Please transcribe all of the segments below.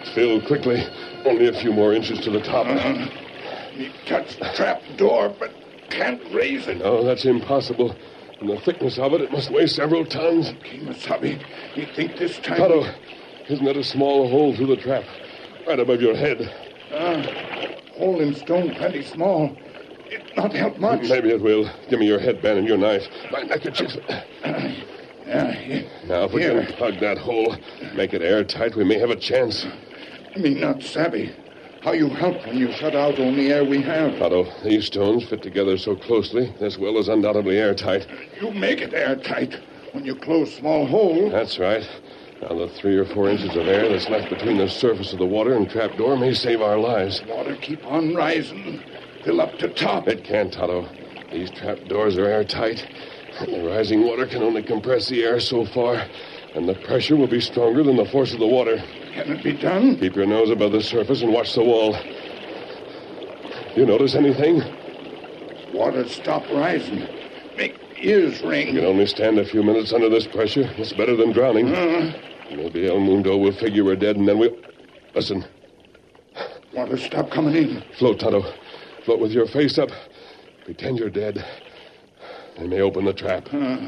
Fill quickly. Only a few more inches to the top. He touched the trap door, but can't raise it. No, that's impossible. From the thickness of it, it must weigh several tons. Kemosabe, you think this time... Tonto, isn't that a small hole through the trap? Right above your head. Hole in stone plenty small. It not help much. Maybe it will. Give me your headband and your knife. My neckerchief. Now, if we can plug that hole, make it airtight, we may have a chance. Me not savvy. How you help when you shut out only air we have? Tonto, these stones fit together so closely, this well is undoubtedly airtight. You make it airtight when you close small hole. That's right. Now, the 3 or 4 inches of air that's left between the surface of the water and trapdoor may save our lives. Water keep on rising. Fill up to top. It can't, Tonto. These trapdoors are airtight. The rising water can only compress the air so far, and the pressure will be stronger than the force of the water. Can it be done? Keep your nose above the surface and watch the wall. You notice anything? Water stop rising. Make ears ring. You can only stand a few minutes under this pressure. It's better than drowning. Maybe El Mundo will figure we're dead, and then we'll... Listen. Water stop coming in. Float, Tonto. Float with your face up. Pretend you're dead. They may open the trap.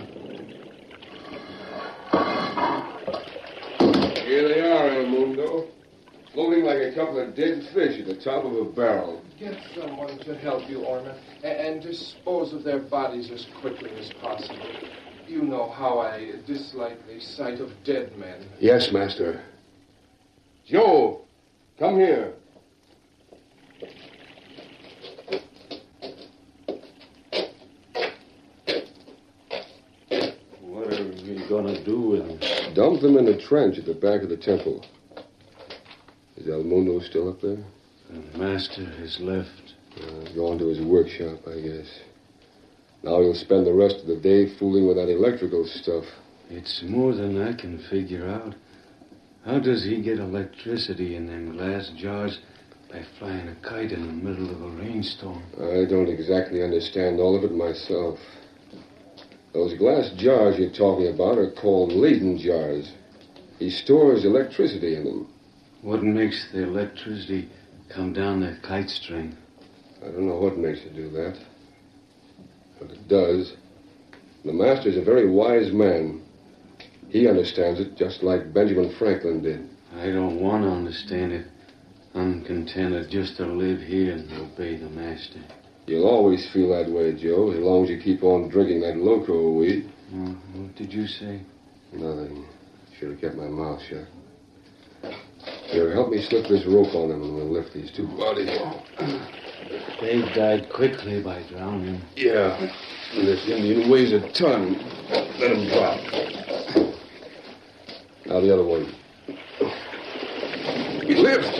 Here they are, El Mundo. Floating like a couple of dead fish at the top of a barrel. Get someone to help you, Orma, and dispose of their bodies as quickly as possible. You know how I dislike the sight of dead men. Yes, Master. Joe, come here. What are we going to do with them? Dump them in the trench at the back of the temple. Is El Mundo still up there? The master has left. Gone to his workshop, I guess. Now he'll spend the rest of the day fooling with that electrical stuff. It's more than I can figure out. How does he get electricity in them glass jars by flying a kite in the middle of a rainstorm? I don't exactly understand all of it myself. Those glass jars you're talking about are called Leyden jars. He stores electricity in them. What makes the electricity come down the kite string? I don't know what makes it do that. But it does. The master's a very wise man. He understands it just like Benjamin Franklin did. I don't want to understand it. I'm contented just to live here and obey the master. You'll always feel that way, Joe, as long as you keep on drinking that loco weed. What did you say? Nothing. Should have kept my mouth shut. Here, help me slip this rope on them and we'll lift these two bodies. They died quickly by drowning. Yeah. And this Indian weighs a ton. Let him drop. Now the other one. Lift!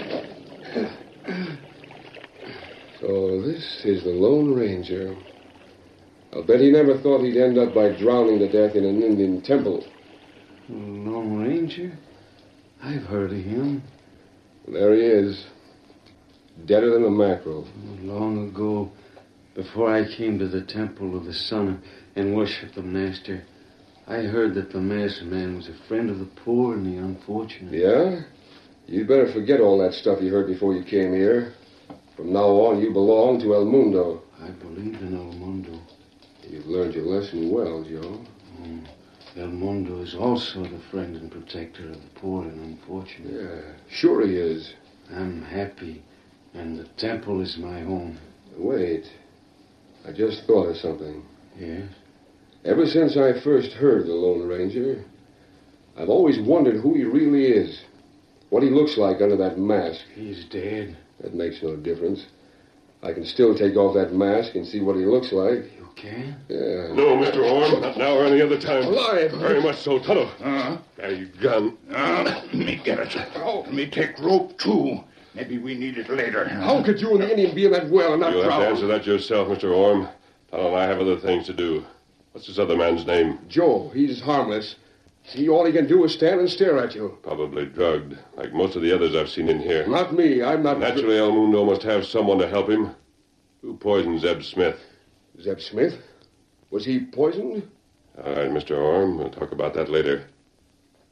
So this is the Lone Ranger. I'll bet he never thought he'd end up by drowning to death in an Indian temple. Lone Ranger? I've heard of him. There he is. Deader than a mackerel. Long ago, before I came to the Temple of the Sun and worshipped the Master, I heard that the masked man was a friend of the poor and the unfortunate. Yeah? You'd better forget all that stuff you heard before you came here. From now on, you belong to El Mundo. I believe in El Mundo. You've learned your lesson well, Joe. El Mundo is also the friend and protector of the poor and unfortunate. Yeah, sure he is. I'm happy, and the temple is my home. Wait. I just thought of something. Yes? Ever since I first heard of the Lone Ranger, I've always wondered who he really is. What he looks like under that mask. He's dead. That makes no difference. I can still take off that mask and see what he looks like. You can? Yeah. No, Mr. Orm, not now or any other time. Alive. Very much so. Tonto. Carry your gun. Let me get it. Let me take rope, too. Maybe we need it later. How could you and the Indian be in that well and not You'll have to drown? answer that yourself, Mr. Orm. Tonto and I have other things to do. What's this other man's name? Joe. He's harmless. See, all he can do is stand and stare at you. Probably drugged, like most of the others I've seen in here. Not me. I'm not... Naturally, El Mundo must have someone to help him. Who poisoned Zeb Smith? Zeb Smith? Was he poisoned? All right, Mr. Orm. We'll talk about that later.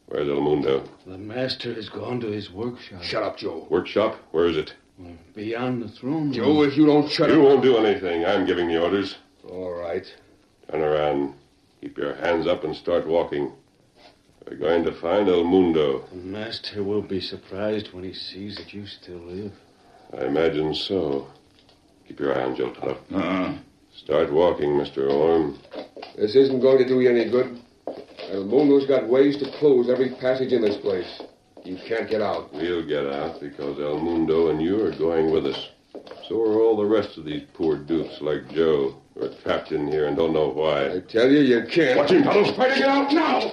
Where's El Mundo? The master has gone to his workshop. Shut up, Joe. Workshop? Where is it? Beyond the throne room. Joe, if you don't shut up... You won't do anything. I'm giving the orders. All right. Turn around. Keep your hands up and start walking. We're going to find El Mundo. The master will be surprised when he sees that you still live. I imagine so. Keep your eye on Joe Tuttle. Start walking, Mr. Orm. This isn't going to do you any good. El Mundo's got ways to close every passage in this place. You can't get out. We'll get out because El Mundo and you are going with us. So are all the rest of these poor dupes like Joe who are trapped in here and don't know why. I tell you, you can't. Watch him, fellows. Try to get out now.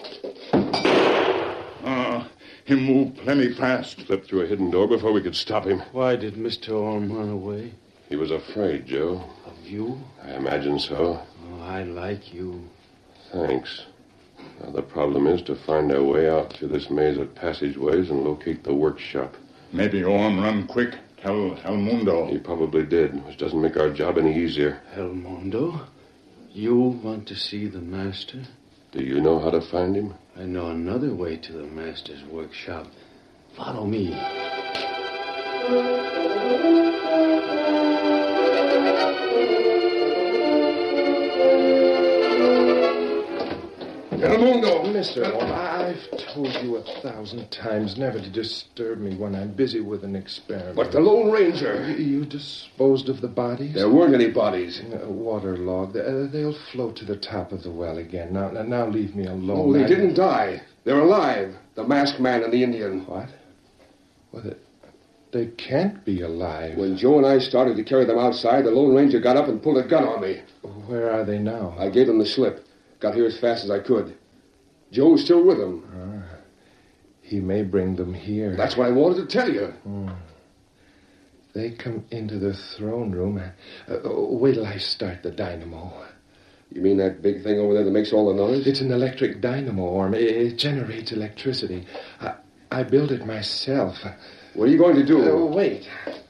He moved plenty fast. Slipped through a hidden door before we could stop him. Why did Mr. Orm run away? He was afraid, Joe. Of you? I imagine so. Oh, I like you. Thanks. Now, the problem is to find our way out through this maze of passageways and locate the workshop. Maybe Orm run quick. Tell El Mundo. He probably did, which doesn't make our job any easier. El Mundo? You want to see the master? Do you know how to find him? I know another way to the master's workshop. Follow me. El Mundo! Mr. Orm, I've told you 1,000 times never to disturb me when I'm busy with an experiment. But the Lone Ranger... You disposed of the bodies? There weren't any bodies. Waterlogged. They'll float to the top of the well again. Now leave me alone. Oh, they didn't die. They're alive. The masked man and the Indian. What? Well, they can't be alive. When Joe and I started to carry them outside, the Lone Ranger got up and pulled a gun on me. Where are they now? I gave them the slip. Got here as fast as I could. Joe's still with them. He may bring them here. That's what I wanted to tell you. They come into the throne room. Wait till I start the dynamo. You mean that big thing over there that makes all the noise? It's an electric dynamo, Orm. It generates electricity. I built it myself. What are you going to do? Wait.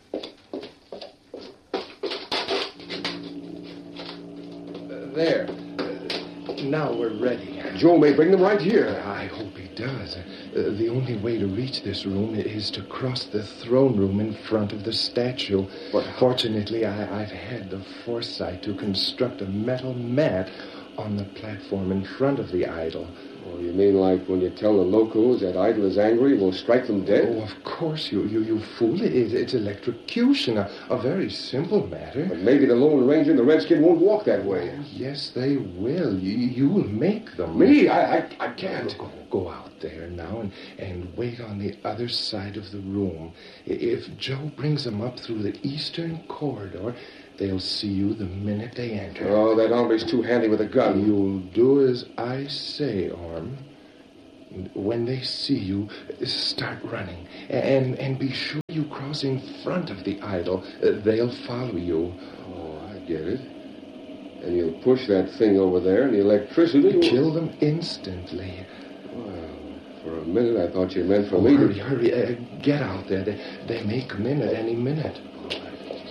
There. Now we're ready. Joe may bring them right here. I hope he does. The only way to reach this room is to cross the throne room in front of the statue. But fortunately, I've had the foresight to construct a metal mat on the platform in front of the idol. Oh, you mean like when you tell the locals that idol is angry, we'll strike them dead? Oh, of course, you fool. It's electrocution, a very simple matter. But maybe the Lone Ranger and the Redskin won't walk that way. Yes, they will. You will make them. Me? I can't. Go out there now and wait on the other side of the room. If Joe brings them up through the eastern corridor, they'll see you the minute they enter. Oh, that hombre's too handy with a gun. You'll do as I say, Orm. When they see you, start running. And be sure you cross in front of the idol. They'll follow you. Oh, I get it. And you'll push that thing over there, and the electricity will... Kill them instantly. Well, for a minute I thought you meant for me to... Hurry. Get out there. They may come in at any minute.